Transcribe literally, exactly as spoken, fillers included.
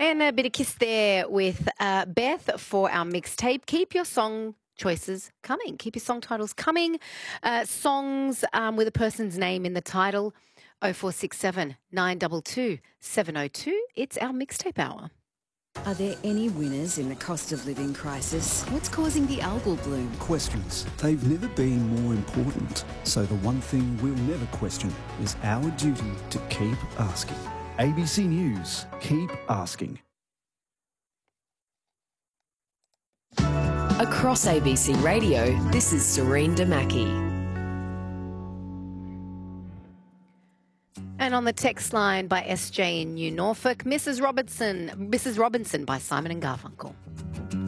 And a bit of kiss there with uh, Beth for our mixtape. Keep your song choices coming. Keep your song titles coming. Uh, songs um, with a person's name in the title. oh four six seven, nine two two, seven oh two. It's our mixtape hour. Are there any winners in the cost of living crisis? What's causing the algal bloom? Questions. They've never been more important. So the one thing we'll never question is our duty to keep asking. A B C News. Keep asking. Across A B C Radio, this is Serene Damaki. And on the text line by S J in New Norfolk, Missus Robertson, Missus Robinson by Simon and Garfunkel.